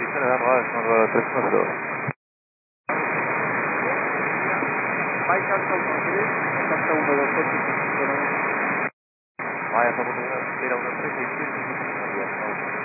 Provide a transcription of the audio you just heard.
condiciones de anual, sono 392. Vai carta 1-3, carta 1-2-8-5-9. Vai a favore della 1-3, 600,